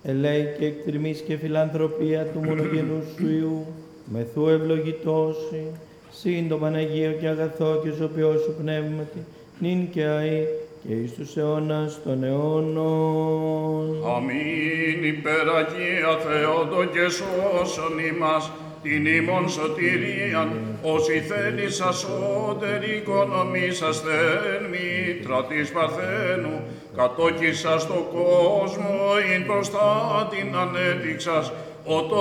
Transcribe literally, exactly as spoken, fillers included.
ελέη και εκτριμής και φιλανθρωπία του μονογενού σου Υιού, μεθού ευλογητώσει, σύντομα Αγίο και αγαθό και ζωπιό σου πνεύματι, νυν και αεί και εις τους αιώνας των αιώνων. Αμήν υπεραγία Θεότο και σώσον ημάς, την ημών σωτηρίαν, όσοι θέλεις ασώτερη οικονομήσαστε εν μήτρα της Παρθένου, κατόκισας στο κόσμο, ειν προστά την ανέδειξας, ο